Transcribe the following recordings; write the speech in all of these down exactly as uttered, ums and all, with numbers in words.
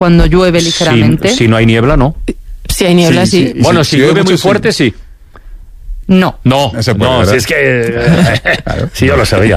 cuando llueve ligeramente. Si, si no hay niebla, no. Si hay niebla, sí. sí. sí. Bueno, si, si llueve muy fuerte, sí. sí. No. No, no, puede, no si es que... Claro. Sí, yo lo sabía.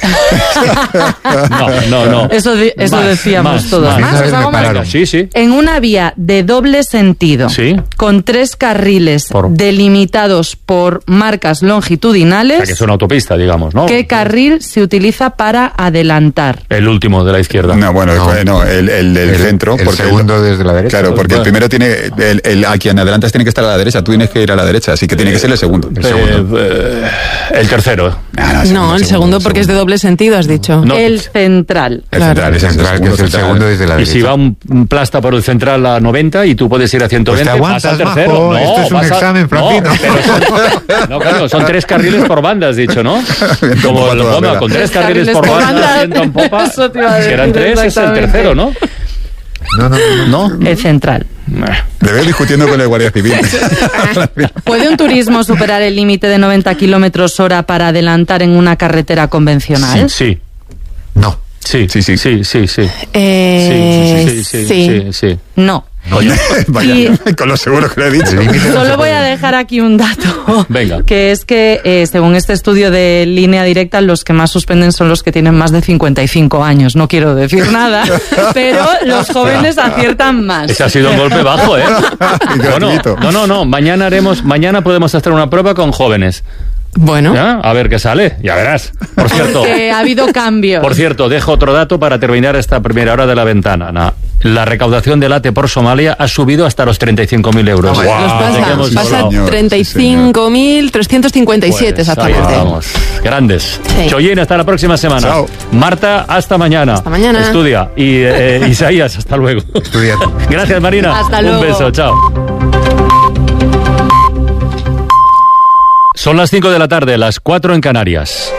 No, no, no. Eso, de, eso más, decíamos más, todos. Más, más, ¿os hago más? Sí, sí. En una vía de doble sentido, ¿Sí? con tres carriles por... delimitados por marcas longitudinales... O sea, que es una autopista, digamos, ¿no? ¿Qué carril se utiliza para adelantar? El último de la izquierda. No, bueno, no, no el, el del el, centro. El porque segundo el, desde la derecha. Claro, porque el primero tiene... El, el, a quien adelantas tiene que estar a la derecha, tú tienes que ir a la derecha, así que tiene que ser el segundo. El, segundo. Eh, el tercero. Ah, no, el segundo, no, el segundo, segundo porque segundo. Es de doble sentido, has dicho. No. El central. El claro. central, es el central, que es el segundo desde la y derecha. Y si va un, un plasta por el central a noventa y tú puedes ir a ciento veinte, pues vas al tercero. Majo, no, esto es un a, examen, Francino. No, pero son, no, claro, son tres carriles por banda, has dicho, ¿no? Como el Roma, con tres carriles por banda, asiento en popa. Si eran tres, es el tercero, ¿no? No, no, no, no. El central. Te veo discutiendo con el Guardia Civil. ¿Puede un turismo superar el límite de noventa kilómetros hora para adelantar en una carretera convencional? Sí. sí. No. Sí, sí, sí, sí, sí, sí. Eh, sí, sí, sí, sí, sí, sí, sí. No. Oye, vaya, y... con lo seguro que lo he dicho. Solo voy a dejar aquí un dato. Venga. Que es que, eh, según este estudio de Línea Directa, los que más suspenden son los que tienen más de cincuenta y cinco años. No quiero decir nada, pero los jóvenes aciertan más. Ese ha sido un golpe bajo, ¿eh? Bueno, no, no, no. Mañana haremos, mañana podemos hacer una prueba con jóvenes. Bueno. ¿Ya? A ver qué sale, ya verás. Por cierto. Porque ha habido cambios. Por cierto, dejo otro dato para terminar esta primera hora de la ventana. No. La recaudación del A T E por Somalia ha subido hasta los treinta y cinco mil euros. Oh, wow. Los pasa, pasa treinta y cinco mil trescientos cincuenta y siete pues, exactamente. Vamos, grandes. Sí. Choyin, hasta la próxima semana. Chao. Marta, hasta mañana. Hasta mañana. Estudia. Y eh, Isaías, hasta luego. Estudia. Gracias, Marina. Hasta Un luego. beso, chao. Son las cinco de la tarde, las cuatro en Canarias.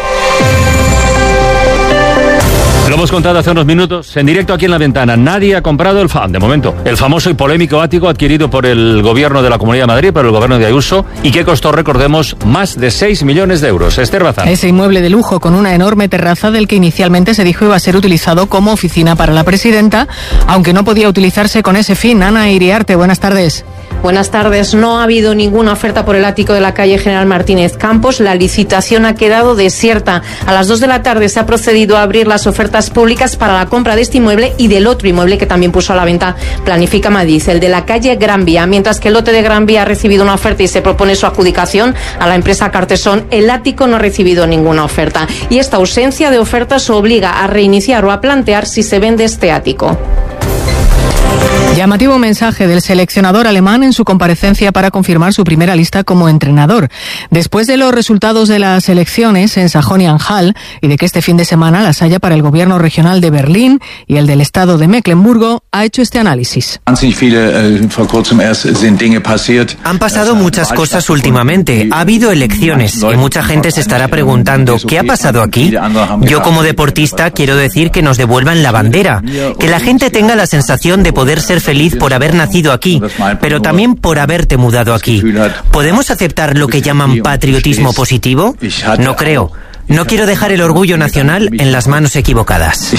Lo hemos contado hace unos minutos, en directo aquí en La Ventana. Nadie ha comprado, el fa- de momento, el famoso y polémico ático adquirido por el gobierno de la Comunidad de Madrid, por el gobierno de Ayuso, y que costó, recordemos, más de seis millones de euros. Esther Bazán. Ese inmueble de lujo con una enorme terraza del que inicialmente se dijo iba a ser utilizado como oficina para la presidenta, aunque no podía utilizarse con ese fin. Ana Iriarte, buenas tardes. Buenas tardes. No ha habido ninguna oferta por el ático de la calle General Martínez Campos. La licitación ha quedado desierta. A las dos de la tarde se ha procedido a abrir las ofertas públicas para la compra de este inmueble y del otro inmueble que también puso a la venta Planifica Madrid, el de la calle Gran Vía. Mientras que el lote de Gran Vía ha recibido una oferta y se propone su adjudicación a la empresa Cartesón, el ático no ha recibido ninguna oferta. Y esta ausencia de ofertas obliga a reiniciar o a plantear si se vende este ático. Llamativo mensaje del seleccionador alemán en su comparecencia para confirmar su primera lista como entrenador. Después de los resultados de las elecciones en Sajonia-Anhalt y de que este fin de semana las haya para el gobierno regional de Berlín y el del estado de Mecklemburgo, ha hecho este análisis. Han pasado muchas cosas últimamente. Ha habido elecciones y mucha gente se estará preguntando ¿qué ha pasado aquí? Yo como deportista quiero decir que nos devuelvan la bandera, que la gente tenga la sensación de poder ser feliz por haber nacido aquí, pero también por haberte mudado aquí. ¿Podemos aceptar lo que llaman patriotismo positivo? No creo. No quiero dejar el orgullo nacional en las manos equivocadas.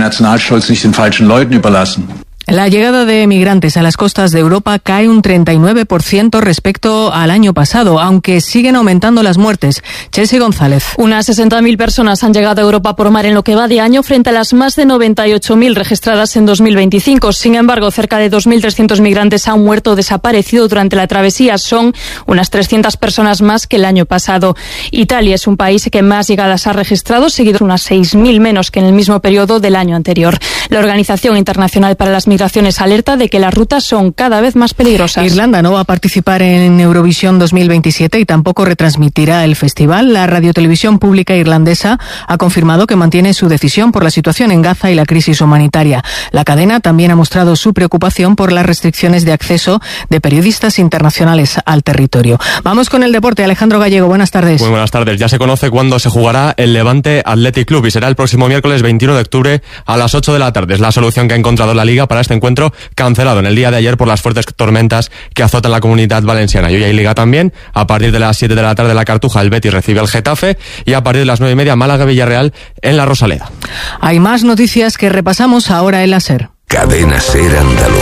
La llegada de migrantes a las costas de Europa cae un treinta y nueve por ciento respecto al año pasado, aunque siguen aumentando las muertes. Chelsea González. Unas sesenta mil personas han llegado a Europa por mar en lo que va de año frente a las más de noventa y ocho mil registradas en dos mil veinticinco. Sin embargo, cerca de dos mil trescientos migrantes han muerto o desaparecido durante la travesía. Son unas trescientas personas más que el año pasado. Italia es un país que más llegadas ha registrado, seguido de unas seis mil menos que en el mismo periodo del año anterior. La Organización Internacional para las Migraciones alerta de que las rutas son cada vez más peligrosas. Irlanda no va a participar en Eurovisión dos mil veintisiete y tampoco retransmitirá el festival. La radiotelevisión pública irlandesa ha confirmado que mantiene su decisión por la situación en Gaza y la crisis humanitaria. La cadena también ha mostrado su preocupación por las restricciones de acceso de periodistas internacionales al territorio. Vamos con el deporte. Alejandro Gallego, buenas tardes. Muy buenas tardes. Ya se conoce cuándo se jugará el Levante Athletic Club y será el próximo miércoles veintiuno de octubre a las ocho de la tarde. Es la solución que ha encontrado la Liga para este encuentro, cancelado en el día de ayer por las fuertes tormentas que azotan la Comunidad Valenciana. Y hoy hay Liga también. A partir de las siete de la tarde la Cartuja, el Betis recibe al Getafe y a partir de las nueve y media Málaga-Villarreal en la Rosaleda. Hay más noticias que repasamos ahora en la SER. Cadena SER Andalucía.